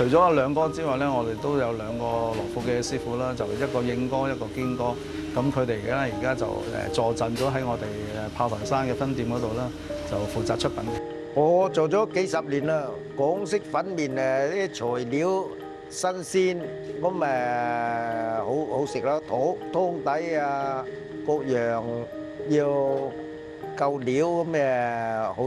除咗阿兩哥之外咧，我哋都有兩個羅富嘅師傅啦，就一個應哥，一個堅哥。咁佢哋而家就坐鎮咗喺我哋炮台山嘅分店嗰度啦，就負責出品嘅。 我做咗幾十年啦，港式粉麵啲材料新鮮，咁好食啦，湯底啊各樣要夠料咁好。